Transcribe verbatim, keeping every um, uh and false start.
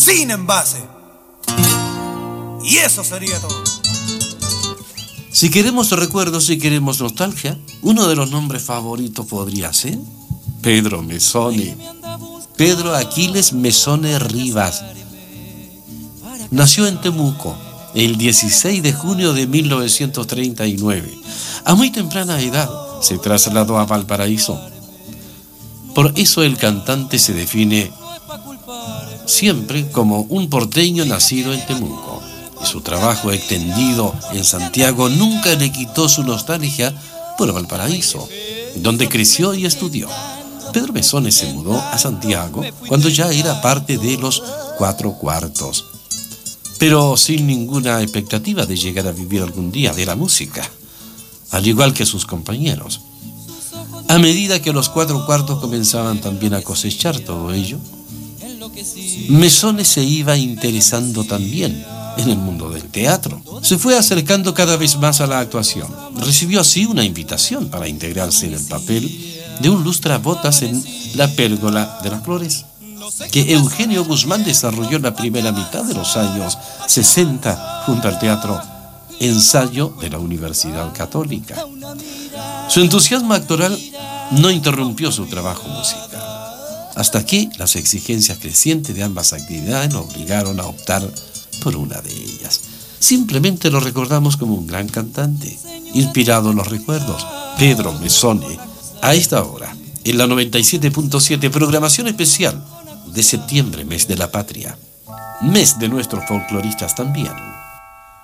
sin envase. Y eso sería todo. Si queremos recuerdos, si queremos nostalgia, uno de los nombres favoritos podría ser Pedro Mesone. Pedro Aquiles Mesone Rivas. Nació en Temuco el dieciséis de junio de mil novecientos treinta y nueve. A muy temprana edad se trasladó a Valparaíso. Por eso el cantante se define siempre como un porteño nacido en Temuco. Y su trabajo extendido en Santiago nunca le quitó su nostalgia por Valparaíso, donde creció y estudió. Pedro Mesone se mudó a Santiago cuando ya era parte de los Cuatro Cuartos, pero sin ninguna expectativa de llegar a vivir algún día de la música, al igual que sus compañeros. A medida que los Cuatro Cuartos comenzaban también a cosechar todo ello, Mesone se iba interesando también en el mundo del teatro. Se fue acercando cada vez más a la actuación. Recibió así una invitación para integrarse en el papel de un lustrabotas en La Pérgola de las Flores, que Eugenio Guzmán desarrolló en la primera mitad de los años sesenta junto al Teatro Ensayo de la Universidad Católica. Su entusiasmo actoral no interrumpió su trabajo musical, hasta que las exigencias crecientes de ambas actividades lo obligaron a optar por una de ellas. Simplemente lo recordamos como un gran cantante, inspirado en los recuerdos. Pedro Mesone, a esta hora, en la noventa y siete punto siete, programación especial de septiembre, mes de la patria, mes de nuestros folcloristas también.